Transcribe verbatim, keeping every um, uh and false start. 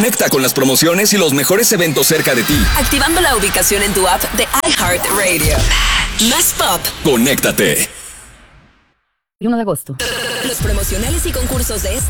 Conecta con las promociones y los mejores eventos cerca de ti. Activando la ubicación en tu app de iHeartRadio. Más pop. Conéctate. uno de agosto. Los promocionales y concursos de este